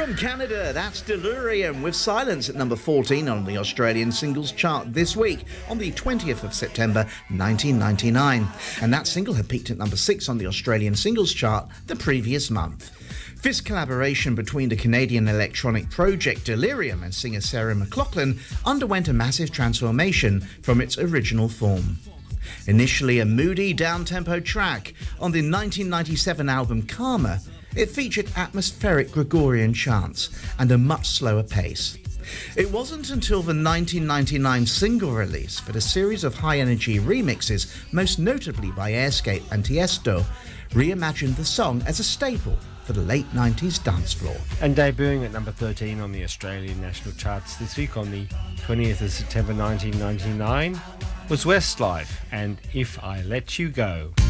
From Canada, that's Delirium with Silence at number 14 on the Australian singles chart this week on the 20th of September 1999. And that single had peaked at number 6 on the Australian singles chart the previous month. This collaboration between the Canadian electronic project Delirium and singer Sarah McLachlan underwent a massive transformation from its original form. Initially a moody, down-tempo track on the 1997 album Karma, it featured atmospheric Gregorian chants and a much slower pace. It wasn't until the 1999 single release that a series of high-energy remixes, most notably by Airscape and Tiesto, reimagined the song as a staple for the late 90s dance floor. And debuting at number 13 on the Australian national charts this week on the 20th of September 1999 was Westlife and If I Let You Go.